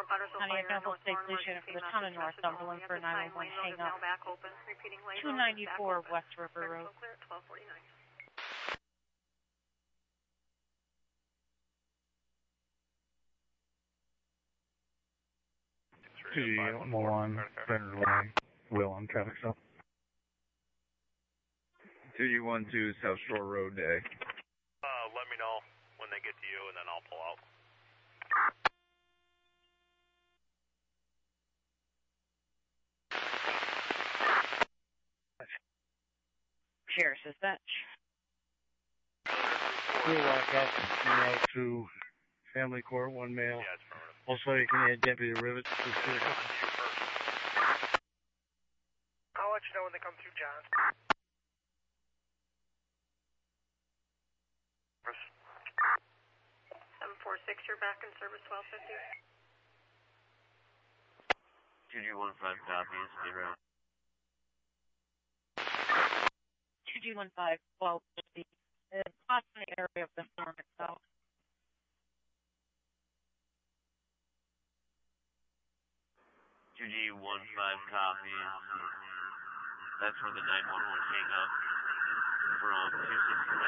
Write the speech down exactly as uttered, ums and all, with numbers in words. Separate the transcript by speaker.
Speaker 1: Honey, Bethel State Police Unit for the town of Northumberland for nine one one hang up. two ninety-four West River Road.
Speaker 2: two G one, Senator Lane, Will on traffic stop. two G one two South Shore Road Day.
Speaker 3: Uh, let me know when they get to you and then I'll pull out.
Speaker 1: Sheriff Dispatch.
Speaker 2: We'll walk up now to family court, one male.
Speaker 3: Yeah, it's permanent.
Speaker 2: Also, you can add Deputy Rivets to the vehicle.
Speaker 4: I'll let you know when they come through, John.
Speaker 5: seven four six, you're back in service, twelve fifty.
Speaker 6: two G one five copies, zero.
Speaker 1: two G one five, twelve fifty. It's not in the area of the storm itself.
Speaker 6: two G one five copies. That's for the nine one one hang up from two sixty-nine.